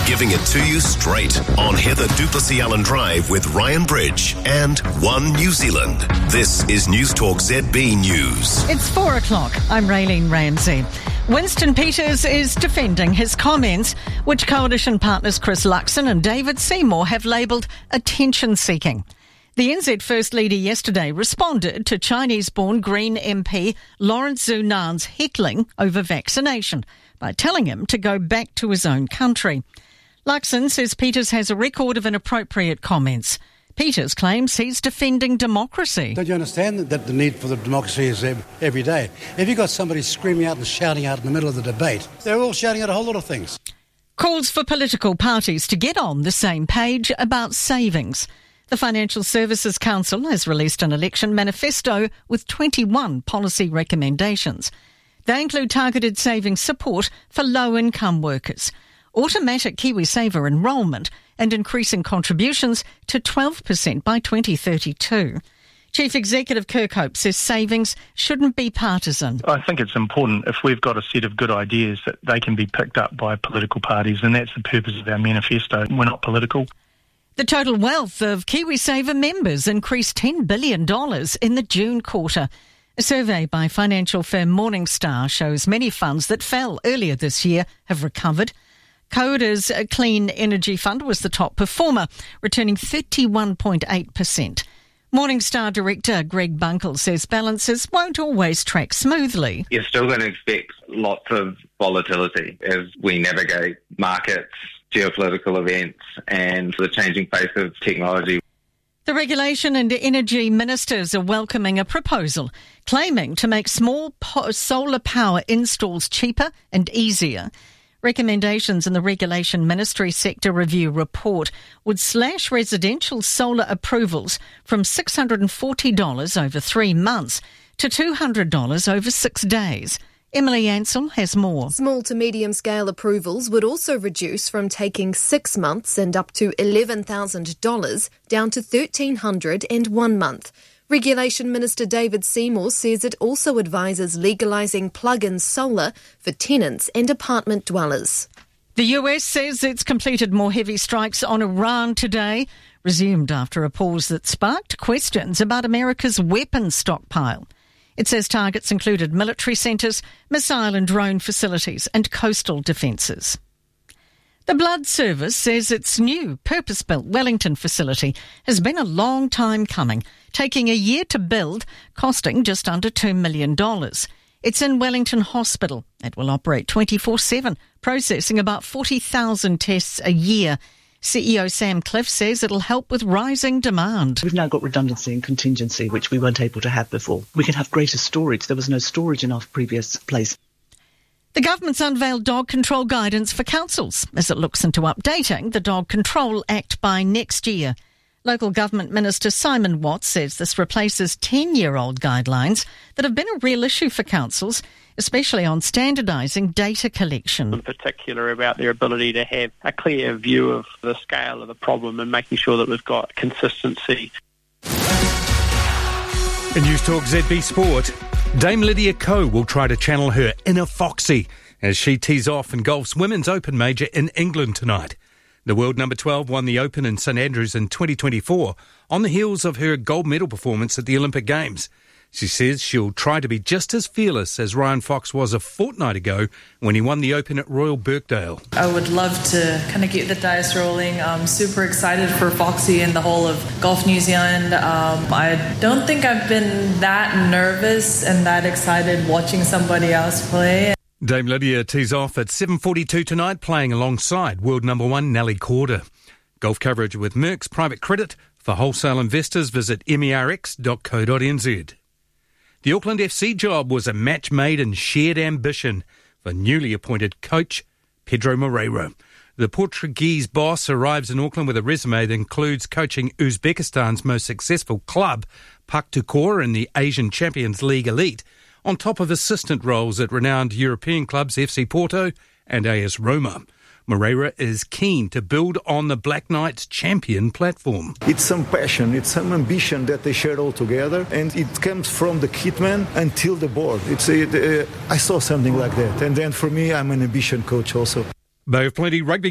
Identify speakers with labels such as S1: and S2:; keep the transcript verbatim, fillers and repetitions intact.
S1: giving it to you straight on Heather Duplessis Allen Drive with Ryan Bridge and One New Zealand. This is News Talk Z B News.
S2: It's four o'clock. I'm Raylene Ramsey. Winston Peters is defending his comments, which coalition partners Chris Luxon and David Seymour have labelled attention-seeking. The N Z First Leader yesterday responded to Chinese-born Green M P Lawrence Zunan's heckling over vaccination by telling him to go back to his own country. Luxon says Peters has a record of inappropriate comments. Peters claims he's defending democracy.
S3: Don't you understand that the need for the democracy is every day? If you've got somebody screaming out and shouting out in the middle of the debate, they're all shouting out a whole lot of things.
S2: Calls for political parties to get on the same page about savings. The Financial Services Council has released an election manifesto with twenty-one policy recommendations. They include targeted savings support for low-income workers, automatic KiwiSaver enrolment and increasing contributions to twelve percent by twenty thirty-two. Chief Executive Kirkhope says savings shouldn't be partisan.
S4: I think it's important if we've got a set of good ideas that they can be picked up by political parties, and that's the purpose of our manifesto. We're not political.
S2: The total wealth of KiwiSaver members increased ten billion dollars in the June quarter. A survey by financial firm Morningstar shows many funds that fell earlier this year have recovered. Coda's Clean Energy Fund was the top performer, returning thirty-one point eight percent. Morningstar Director Greg Bunkle says balances won't always track smoothly.
S5: You're still going to expect lots of volatility as we navigate markets, geopolitical events and the changing face of technology.
S2: The Regulation and Energy Ministers are welcoming a proposal claiming to make small po- solar power installs cheaper and easier. Recommendations in the Regulation Ministry Sector Review report would slash residential solar approvals from six hundred forty dollars over three months to two hundred dollars over six days. Emily Ansell has more.
S6: Small to medium scale approvals would also reduce from taking six months and up to eleven thousand dollars down to one thousand three hundred dollars and one month. Regulation Minister David Seymour says it also advises legalising plug-in solar for tenants and apartment dwellers.
S2: The U S says it's completed more heavy strikes on Iran today, resumed after a pause that sparked questions about America's weapons stockpile. It says targets included military centres, missile and drone facilities and coastal defences. The Blood Service says its new purpose-built Wellington facility has been a long time coming, taking a year to build, costing just under two million dollars. It's in Wellington Hospital. It will operate twenty-four seven, processing about forty thousand tests a year. C E O Sam Cliff says it'll help with rising demand.
S7: We've now got redundancy and contingency, which we weren't able to have before. We can have greater storage. There was no storage in our previous place.
S2: The government's unveiled dog control guidance for councils as it looks into updating the Dog Control Act by next year. Local Government Minister Simon Watts says this replaces ten-year-old guidelines that have been a real issue for councils, especially on standardising data collection.
S8: In particular about their ability to have a clear view of the scale of the problem and making sure that we've got consistency.
S9: In News Talk Z B Sport, Dame Lydia Ko will try to channel her inner Foxy as she tees off in golf's Women's Open Major in England tonight. The world number twelve won the Open in St Andrews in twenty twenty-four on the heels of her gold medal performance at the Olympic Games. She says she'll try to be just as fearless as Ryan Fox was a fortnight ago when he won the Open at Royal Birkdale.
S10: I would love to kind of get the dice rolling. I'm super excited for Foxy and the whole of Golf New Zealand. Um, I don't think I've been that nervous and that excited watching somebody else play.
S9: Dame Lydia tees off at seven forty-two tonight, playing alongside world number one Nelly Korda. Golf coverage with Merck's Private Credit. For wholesale investors, visit M E R X dot co dot n z. The Auckland F C job was a match made in shared ambition for newly appointed coach Pedro Moreira. The Portuguese boss arrives in Auckland with a resume that includes coaching Uzbekistan's most successful club, Pak Tukor, in the Asian Champions League elite, on top of assistant roles at renowned European clubs F C Porto and A S Roma. Moreira is keen to build on the Black Knights' champion platform.
S11: It's some passion, it's some ambition that they share all together, and it comes from the kitman until the board. It's a, uh, I saw something like that, and then for me, I'm an ambition coach also.
S9: Bay of Plenty Rugby